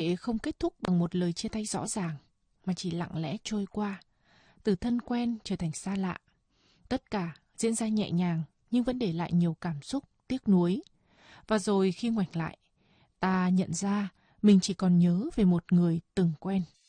lại không kết thúc bằng một lời chia tay rõ ràng, mà chỉ lặng lẽ trôi qua, từ thân quen trở thành xa lạ. Tất cả diễn ra nhẹ nhàng nhưng vẫn để lại nhiều cảm xúc, tiếc nuối. Và rồi khi ngoảnh lại, ta nhận ra mình chỉ còn nhớ về một người từng quen.